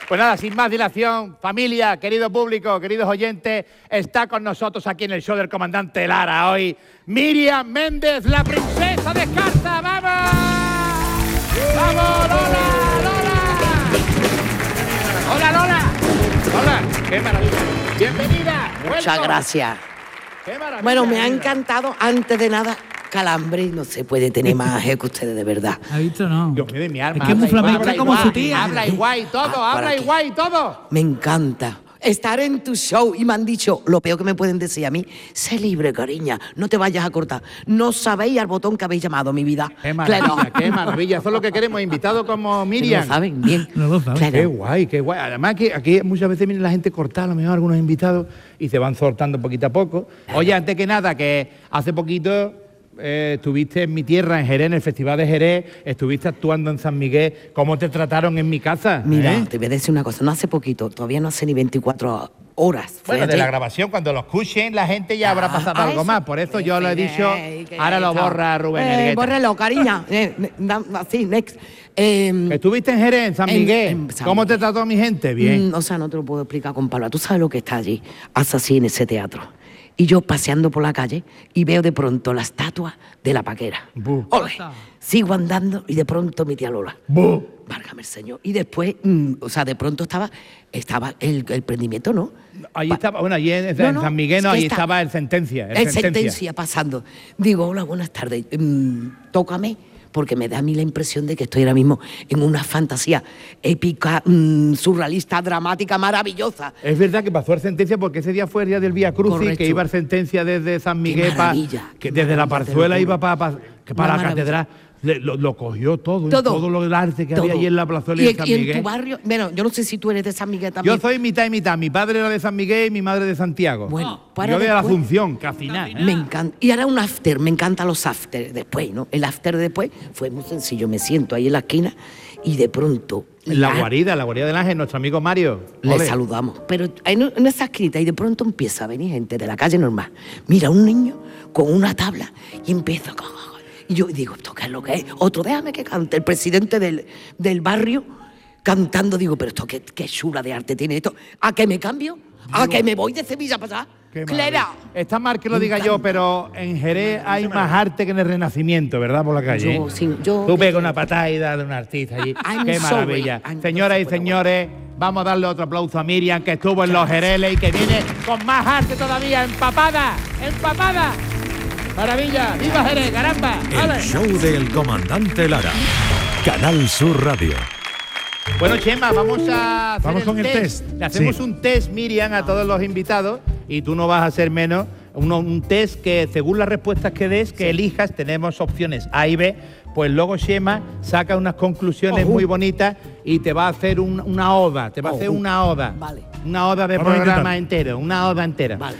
Pues nada, sin más dilación, familia, querido público, queridos oyentes, está con nosotros aquí en el show del comandante Lara hoy Miriam Méndez, la princesa de Escarza. ¡Vamos! ¡Vamos, Lola! ¡Lola! ¡Hola, Lola! ¡Hola! ¡Qué maravilla! ¡Bienvenida! Muchas gracias. ¡Qué maravilla! Bueno, me ha encantado, antes de nada, Calambre, no se puede tener más que ustedes, de verdad. ¿Ha visto no? Dios mío de mi alma. Es que es muy flamenca como igual, su tía. Habla igual y todo, habla aquí. igual y todo. Me encanta estar en tu show y me han dicho, lo peor que me pueden decir a mí, sé libre, cariña, no te vayas a cortar. No sabéis al botón que habéis llamado, mi vida. Qué maravilla, Claro. qué maravilla. Eso es lo que queremos, invitados como Miriam. Lo saben bien. No lo saben. Claro. Qué guay, qué guay. Además que aquí muchas veces viene la gente cortada, a lo mejor algunos invitados, y se van soltando poquito a poco. Oye, antes que nada, que hace poquito estuviste en mi tierra, en Jerez, en el Festival de Jerez, estuviste actuando en San Miguel. ¿Cómo te trataron en mi casa? Mira, te voy a decir una cosa, no hace poquito, todavía no hace ni 24 horas. Fue Bueno, de ayer. la grabación, cuando lo escuchen, la gente ya habrá pasado algo eso. más. Por eso yo lo he dicho, ahora lo borra Rubén Ergueta. Bórrelo, cariña. Así, next. Que estuviste en Jerez, en San Miguel. en San ¿Cómo te Miguel. trató mi gente? Bien. O sea, no te lo puedo explicar con palabras. Tú sabes lo que está allí, así en ese teatro. Y yo paseando por la calle y veo de pronto la estatua de la paquera. Bu. ¡Ole! Sigo andando y de pronto mi tía Lola. Bu. Válgame el Señor. Y después, o sea, de pronto estaba el prendimiento, ¿no? Allí estaba, bueno, allí en No, no, San Miguel, no, es que allí está- estaba el Sentencia. El sentencia pasando. Digo, hola, buenas tardes. Tócame, porque me da a mí la impresión de que estoy ahora mismo en una fantasía épica, surrealista, dramática, maravillosa. Es verdad que pasó el Sentencia porque ese día fue el día del Vía Crucis, Correcto. que iba el Sentencia desde San Miguel, maravilla, que qué desde la maravilla, te Parzuela lo iba juro. para Una la maravilla. catedral. Lo cogió todo el arte que había Todo. allí en la plazuela y de San en Miguel. tu barrio, bueno, yo no sé si tú eres de San Miguel también. Yo soy mitad y mitad. Mi padre era de San Miguel y mi madre de Santiago. Bueno, para yo de la después- Asunción, que al final. Me encanta. Y ahora un after, me encantan los after después, ¿no? El after de después fue muy sencillo. Me siento ahí en la esquina y de pronto. En la guarida del Ángel, nuestro amigo Mario. Le Ole. saludamos. Pero en esa esquina, y de pronto empieza a venir gente de la calle normal. Mira, un niño con una tabla y empieza. Y yo digo, ¿esto qué es lo que es? Otro, déjame que cante. El presidente del barrio cantando. Digo, pero esto qué chula de arte tiene esto. ¿A qué me cambio? ¿A que me voy de Sevilla para allá? Qué Clara. maravilla. Está mal que lo diga yo, pero en Jerez hay más arte que en el Renacimiento, ¿verdad? Por la calle. Yo, sí, yo- Tú pegas una patada y das de un artista allí. I'm Qué sorry. maravilla. I'm Señoras y sorry, señores, vamos a darle otro aplauso a Miriam, que estuvo en los Jereles y que viene con más arte todavía. ¡Empapada! ¡Empapada! ¡Maravilla! ¡Viva Jerez, caramba! El ¡Ale! show del comandante Lara. Canal Sur Radio. Bueno, Chema, vamos a hacer Vamos con el test. Le hacemos Sí. un test, Miriam, a todos los invitados, y tú no vas a ser menos. Un test que, según las respuestas que des, que elijas, tenemos opciones A y B. Pues luego Chema saca unas conclusiones muy bonitas y te va a hacer una oda. Te va a hacer una oda. Vale. Una oda de Vamos a programa intentar. entero. Una oda entera. Vale.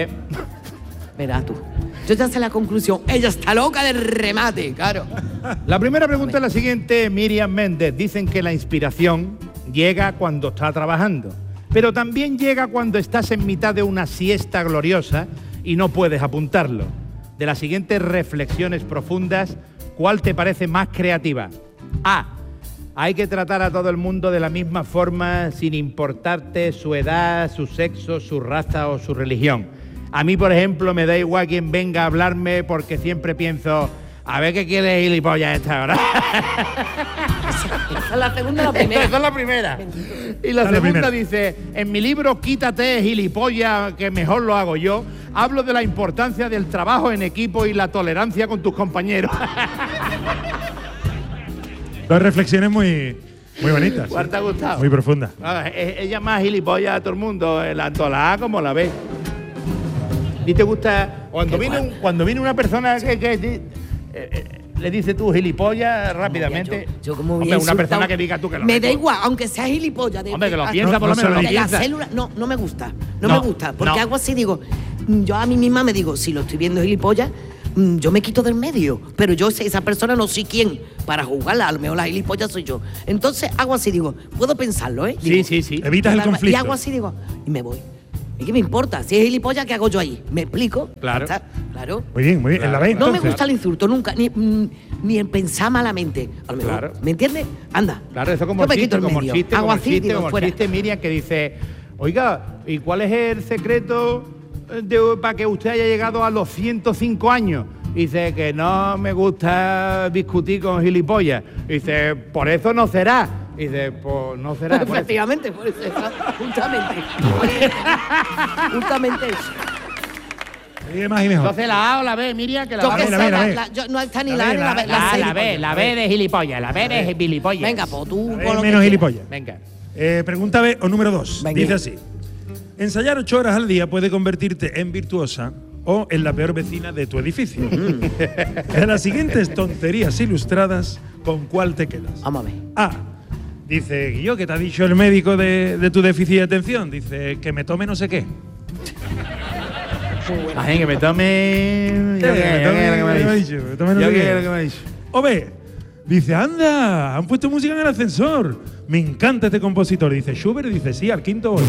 Verás tú. Yo ya sé la conclusión. Ella está loca del remate, claro. La primera pregunta es la siguiente, Miriam Méndez. Dicen que la inspiración llega cuando está trabajando, pero también llega cuando estás en mitad de una siesta gloriosa y no puedes apuntarlo. De las siguientes reflexiones profundas, ¿cuál te parece más creativa? A. Hay que tratar a todo el mundo de la misma forma sin importarte su edad, su sexo, su raza o su religión. A mí, por ejemplo, me da igual quien venga a hablarme porque siempre pienso, a ver qué quiere gilipollas esta hora. Esa es la segunda o la primera. Esa es la primera. Y la Esa es la segunda primera. dice, en mi libro Quítate, gilipollas, que mejor lo hago yo, hablo de la importancia del trabajo en equipo y la tolerancia con tus compañeros. Dos reflexiones muy bonitas. ¿Cuál te ha gustado? Muy profundas. Ah, ella más gilipollas a todo el mundo, tanto la A como la B. ¿Y te gusta cuando viene una persona que le dice tú gilipollas rápidamente? Yo como Hombre, bien una persona insultado, que diga tú que lo me ves. da igual, aunque sea gilipollas. Hombre, que lo piensa, por lo menos lo de la piensa. célula, no me gusta. No, No, me gusta. Porque no. hago así, digo, yo a mí misma me digo, si lo estoy viendo gilipollas, yo me quito del medio. Pero yo sé, esa persona no sé quién para jugarla. A lo mejor la gilipollas soy yo. Entonces hago así, digo, puedo pensarlo, ¿eh? Sí, Digo, sí, sí. Evitas el y conflicto. hago así, digo, y me voy. ¿Y qué me importa? Si es gilipollas, ¿qué hago yo ahí? ¿Me explico? Claro. Ya está, claro. Muy bien, muy bien. ¿En la B, No me entonces? gusta el insulto nunca, ni en pensar malamente. A lo mejor, Claro. ¿me entiendes? Anda. Claro, eso como Yo el me chiste, quito el como el medio. chiste, Hago como el así, chiste, digo, como el fuera. chiste, Miriam, que dice, oiga, ¿y cuál es el secreto para que usted haya llegado a los 105 años? Dice que no me gusta discutir con gilipollas. Dice, por eso no será. Dice, pues no será. por eso. Efectivamente, por eso, justamente. Justamente eso. Más y mejor. Entonces la A o la B, Miriam, que la Yo va a que la sé, B, la B. yo no está ni La la A B, ni la B. la C, la B de gilipollas, la B de gilipollas. Venga, pues tú. La B pon lo que menos quieras. gilipollas. Venga. Pregunta B o número 2. Venga. Dice así. Ensayar 8 horas al día puede convertirte en virtuosa o en la peor vecina de tu edificio. De las siguientes tonterías ilustradas, ¿con cuál te quedas? Vamos a ver. A. Dice, Guillo, ¿qué te ha dicho el médico de tu déficit de atención? Dice, que me tome no sé qué. Ay, que me tome. Yo me quiero tome que me lo ha que me ha dicho. dicho, me tome lo Yo que quiero me que me ha dicho. O B. Dice, anda, han puesto música en el ascensor. Me encanta este compositor. Dice, Schubert. Dice, sí, al quinto voy.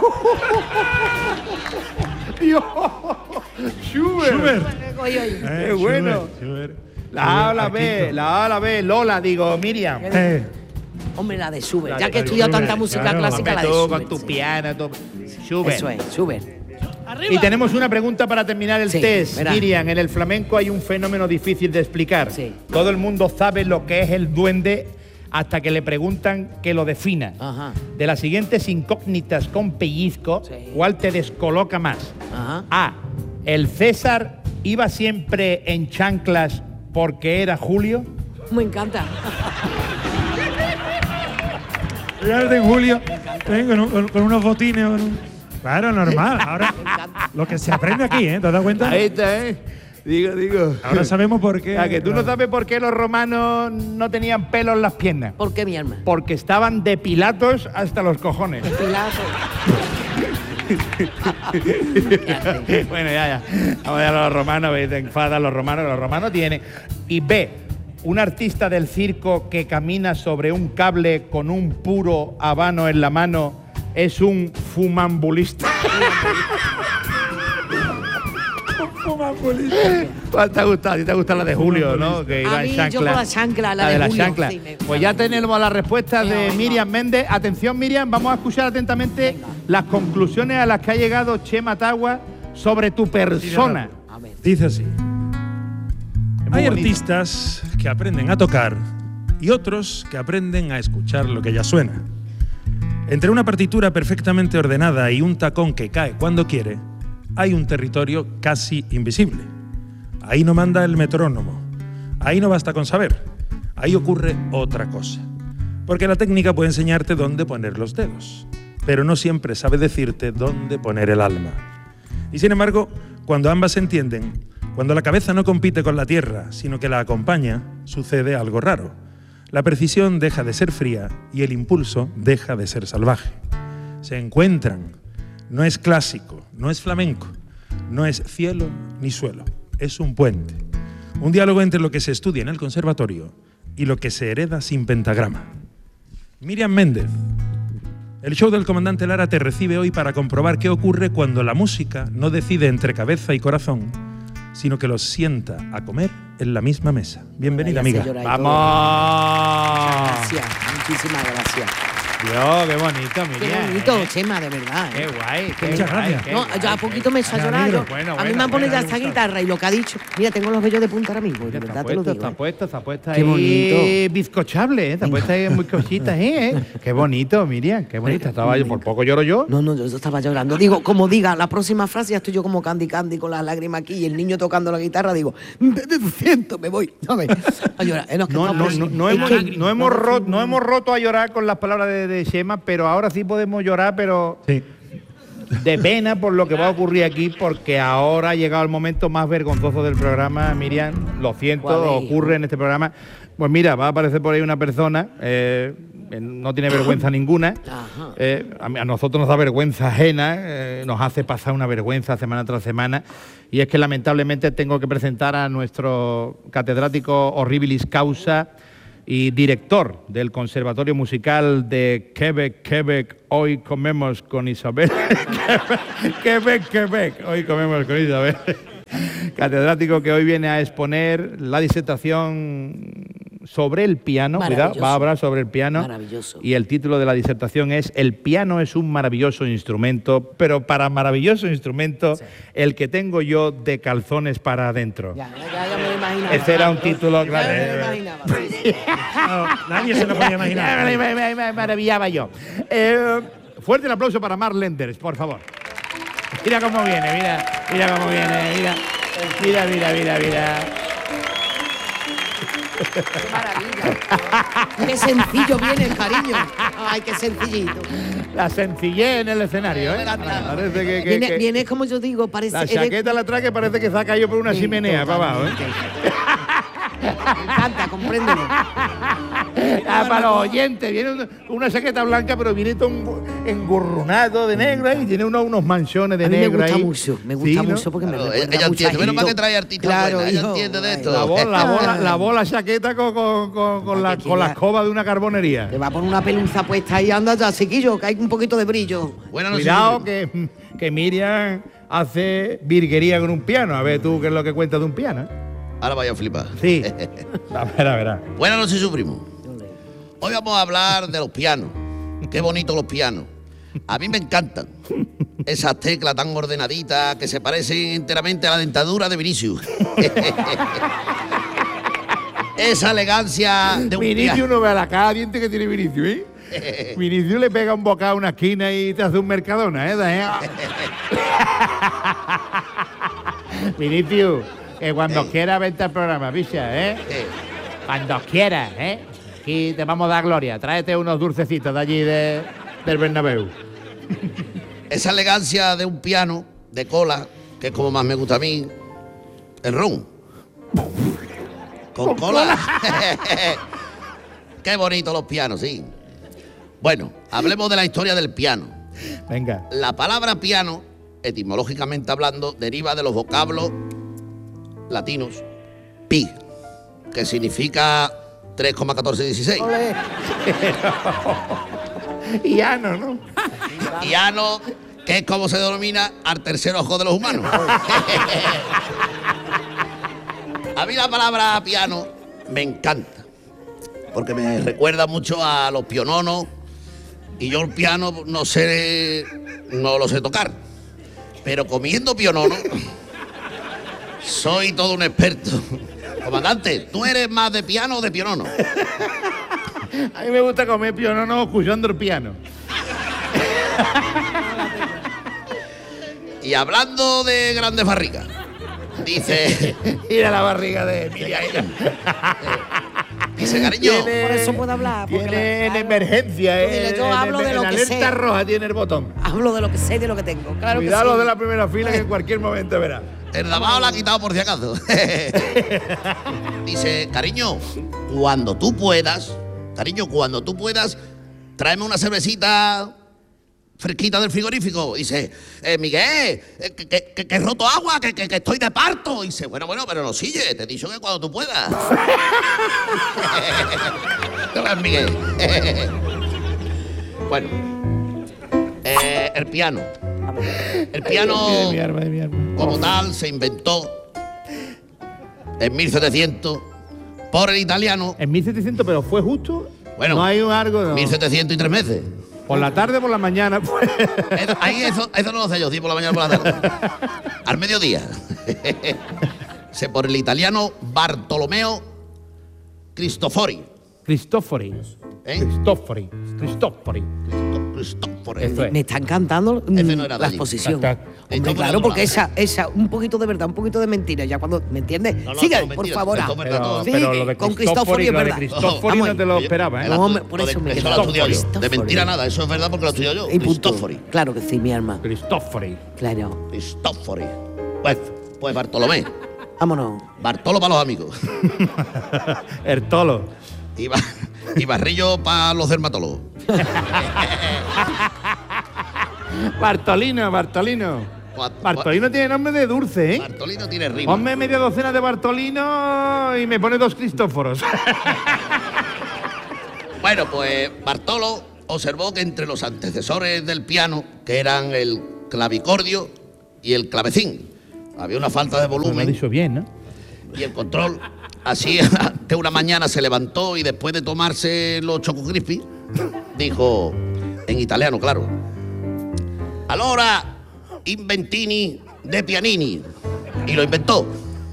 Dios. Schubert. Schubert. Qué bueno. Schubert. La A o la Al B, quinto. la A o la B, Lola, digo, Miriam. Hombre, la de Schubert. La Ya de que he estudiado Schubert, tanta música claro. clásica, la de Tú Schubert. con tu sí. piano, tu Schubert. Eso es, Schubert. Y tenemos una pregunta para terminar el Sí, test. verá. Miriam, en el flamenco hay un fenómeno difícil de explicar. Sí. Todo el mundo sabe lo que es el duende hasta que le preguntan que lo defina. Ajá. De las siguientes incógnitas con pellizco, Sí. ¿cuál te descoloca más? Ajá. A. El César iba siempre en chanclas porque era Julio. Me encanta. Fíjate en Julio, con unos botines. Claro, normal. Ahora, lo que se aprende aquí, ¿eh? ¿Te has dado cuenta? Ahí está, ¿eh? Digo. Ahora sabemos por qué. Que tú no sabes por qué los romanos no tenían pelo en las piernas. ¿Por qué, mi alma? Porque estaban depilados hasta los cojones. Pilato. Bueno, ya. Vamos a los romanos, te enfadan los romanos tienen. Y B, un artista del circo que camina sobre un cable con un puro habano en la mano es un fumambulista. ¿Cuál te ha gustado? ¿A ti te ha gustado la de Julio, no? Que iba A mí, en yo chancla. con la chancla, la de la Julio, chancla. sí, me- Pues ya tenemos las respuestas de Venga. Miriam Méndez. Atención, Miriam, vamos a escuchar atentamente Venga. las conclusiones a las que ha llegado Chema Tagua sobre tu persona. A ver. Dice así. muy Hay bonito. artistas que aprenden a tocar y otros que aprenden a escuchar lo que ya suena. Entre una partitura perfectamente ordenada y un tacón que cae cuando quiere, hay un territorio casi invisible. Ahí no manda el metrónomo. Ahí no basta con saber. Ahí ocurre otra cosa. Porque la técnica puede enseñarte dónde poner los dedos, pero no siempre sabe decirte dónde poner el alma. Y sin embargo, cuando ambas se entienden, cuando la cabeza no compite con la tierra, sino que la acompaña, sucede algo raro. La precisión deja de ser fría y el impulso deja de ser salvaje. Se encuentran. No es clásico, no es flamenco, no es cielo ni suelo, es un puente. Un diálogo entre lo que se estudia en el conservatorio y lo que se hereda sin pentagrama. Miriam Méndez, el show del comandante Lara te recibe hoy para comprobar qué ocurre cuando la música no decide entre cabeza y corazón, sino que los sienta a comer en la misma mesa. Bienvenida, Ella se amiga. llora y todo. ¡Vamos! Gracias, muchísimas gracias. Dios, qué bonito, Qué Miriam. bonito, Chema, de verdad. Qué guay, qué Muchas guay, gracias. qué No, guay, yo a qué poquito me he hecho a llorar. Bueno, A mí me bueno, han ponido ya bueno, esta me gusta. guitarra y lo que ha dicho. Mira, tengo los vellos de punta ahora mismo, de Mira, verdad te lo digo. está puesta Qué ahí bonito. bizcochable, está puesta ahí muy cositas, Qué bonito, Miriam, qué bonito. Estaba yo, por poco lloro yo. No, yo estaba llorando. Digo, como diga la próxima frase, ya estoy yo como Candy con las lágrimas aquí y el niño tocando la guitarra, digo, siento, me voy. ¿Sabes? A llorar. Es que No hemos roto a llorar con las palabras de Chema, pero ahora sí podemos llorar, pero Sí. de pena por lo que va a ocurrir aquí, porque ahora ha llegado el momento más vergonzoso del programa, Miriam. Lo siento, ¿Cuál es, ocurre en este programa. Pues mira, va a aparecer por ahí una persona, no tiene vergüenza ninguna. Ajá. A nosotros nos da vergüenza ajena, nos hace pasar una vergüenza semana tras semana. Y es que lamentablemente tengo que presentar a nuestro catedrático horribilis causa, y director del Conservatorio Musical de Quebec. Hoy comemos con Isabel. Quebec. Hoy comemos con Isabel. Catedrático que hoy viene a exponer la disertación sobre el piano. Cuidado, va a hablar sobre el piano. Maravilloso. Y el título de la disertación es El piano es un maravilloso instrumento, pero para maravilloso instrumento, el que tengo yo de calzones para adentro. Ya me lo imaginaba. Ese era un título, claro. Ya me lo imaginaba. No, nadie se lo podía imaginar. Me maravillaba yo. Fuerte el aplauso para Mark Lenders, por favor. Mira cómo viene, mira cómo viene, mira. ¡Qué maravilla! ¡Qué sencillo viene el cariño! ¡Ay, qué sencillito! La sencillez en el escenario, ¿eh? Parece que Viene como yo digo, parece... la chaqueta la trae que parece que se ha caído por una chimenea para abajo, ¿eh? Me encanta, compréndelo. Para los oyentes, viene una chaqueta blanca, pero viene todo engurrunado de negro y tiene unos manchones de A mí negro me gusta ahí. mucho, Sí, ¿no? porque me Claro, recuerda ella mucho entiende, a menos mal que Egipto. trae artista Claro, buena, ella hijo. entiende de esto. La bola chaqueta con la escoba de una carbonería. Te va por una peluza puesta y anda ya, chiquillo, que hay un poquito de brillo. Buenas noches. Cuidado que Miriam hace virguería con un piano. A ver tú qué es lo que cuenta de un piano, ¿eh? Ahora vaya a flipar. Sí. A ver. Buenas noches, su primo. Hoy vamos a hablar de los pianos. Qué bonitos los pianos. A mí me encantan. Esas teclas tan ordenaditas que se parecen enteramente a la dentadura de Vinicius. Esa elegancia de un Vinicius piano. no ve la cara de diente que tiene Vinicius, ¿eh? Vinicius le pega un bocado a una esquina y te hace un Mercadona, ¿eh? Vinicius, que cuando quieras vente al programa, picha, ¿eh? Cuando quieras, ¿eh? Aquí te vamos a dar gloria. Tráete unos dulcecitos de allí del Bernabéu. Esa elegancia de un piano de cola, que es como más me gusta a mí, el ron. Con cola. Qué bonitos los pianos, sí. Bueno, hablemos de la historia del piano. Venga. La palabra piano, etimológicamente hablando, deriva de los vocablos latinos pi, que significa 3,1416. Ole. Y ano, ¿no? Y ano, que es como se denomina al tercer ojo de los humanos. A mí la palabra piano me encanta, porque me recuerda mucho a los piononos, y yo el piano no lo sé tocar, pero comiendo pionono soy todo un experto. Comandante, ¿tú eres más de piano o de pionono? A mí me gusta comer pionono escuchando el piano. Y hablando de grandes barrigas, dice... Mira la barriga de Miriam. Dice, cariño, Por eso puedo hablar. porque Tiene en claro, emergencia, tú dile, yo hablo de lo en que alerta sé. roja tiene el botón. Hablo de lo que sé y de lo que tengo. Claro que Cuidado sí. de la primera fila que en cualquier momento verá. el dabao la ha quitado por si acaso. Dice, cariño, cuando tú puedas, tráeme una cervecita fresquita del frigorífico. Dice, Miguel, que he roto agua, que estoy de parto. Dice, bueno, pero no sigue, te he dicho que cuando tú puedas. ¿Qué ves, Miguel? Bueno, el piano. El piano, De mi arma. como tal, se inventó en 1700 por el italiano. En 1700, pero fue justo. Bueno, no hay un algo. No. 1700 y 3 meses. Por la tarde, por la mañana. Pues. Ahí eso no lo sé yo, sí, por la mañana o por la tarde. Al mediodía. Por el italiano Bartolomeo Cristofori. Cristofori. ¿Eh? Cristofori. Cristofori. Eso es. Me está encantando Ese no era la de allí. exposición. Tac, tac. Hombre, Esto claro, por porque otro esa, un poquito de verdad, un poquito de mentira. Ya cuando, ¿me entiendes? No, Sigue, todo por mentira, favor. esto es verdad todo. Sí, pero lo de con Cristofori, Cristofori es lo de verdad. Cristofori Vamos no te lo esperaba, ¿eh? No, hombre, por Lo de- eso me eso quedo. lo he estudiado yo. De Cristofori. mentira nada, eso es verdad porque lo he estudiado yo. Y punto. Cristofori. Claro que sí, mi alma. Cristofori. Claro. Cristofori. Pues Bartolomé. Vámonos. Bartolo para los amigos. Ertolo. Y Barrillo para los dermatólogos. Bartolino. Bartolino tiene nombre de dulce, ¿eh? Bartolino tiene rima. Ponme media docena de Bartolino y me pone 2 Cristóforos. Bueno, pues Bartolo observó que entre los antecesores del piano, que eran el clavicordio y el clavecín, había una falta de Pues lo ha volumen dicho bien, ¿no? y el control. Así, que una mañana se levantó y después de tomarse los Choco Crispy, dijo, en italiano, claro, allora inventini de pianini. Y lo inventó.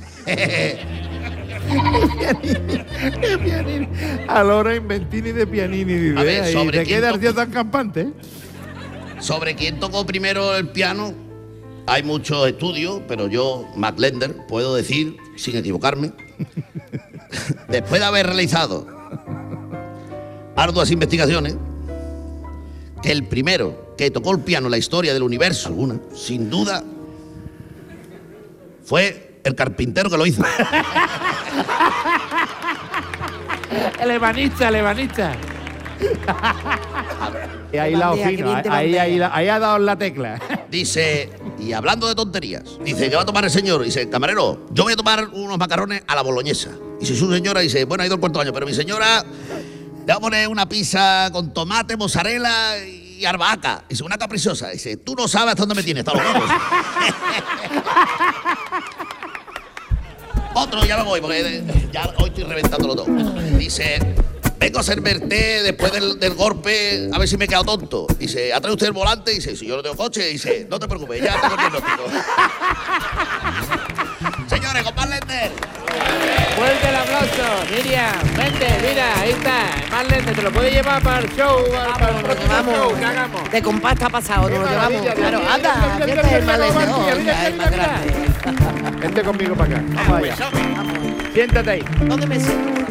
Allora inventini de pianini. Dice, A ver, ahí sobre te quién queda el toca- tío tan campante. Sobre quién tocó primero el piano, hay muchos estudios, pero yo, Mac Lender, puedo decir, sin equivocarme, después de haber realizado arduas investigaciones, que el primero que tocó el piano en la historia del universo, alguna, sin duda, fue el carpintero que lo hizo. El ebanista. Y ahí la Bandea, qué fino, bien te ahí bandea. ha dado la tecla. Dice, y hablando de tonterías, dice, ¿qué va a tomar el señor? Dice, camarero, yo voy a tomar unos macarrones a la boloñesa. Y si su señora dice, bueno, ha ido el cuarto año, pero mi señora le va a poner una pizza con tomate, mozzarella y albahaca. Dice, una caprichosa. Dice, tú no sabes hasta dónde me tienes, hasta los huevos. Otro, ya me voy, porque ya hoy estoy reventándolo todo. Dice, vengo a servirte después del golpe, a ver si me he quedado tonto. Dice, ¿ha traído usted el volante? Dice, si yo no tengo coche. Dice, no te preocupes, ya tengo el diagnóstico. Señores, con Mac Lender. Fuerte el aplauso, Miriam. Vente, mira, ahí está. Marlene, te lo puedes llevar para el show, para el próximo show que hagamos. De compás está pasado, nos lo Qué llevamos. maravilla, Claro, mira, anda, mira, que mira, este es el mira, más mira, lejos, mira, ya mira, es más mira. grande. Vente conmigo para acá. Vamos allá. Siéntate ahí. ¿Dónde me siento?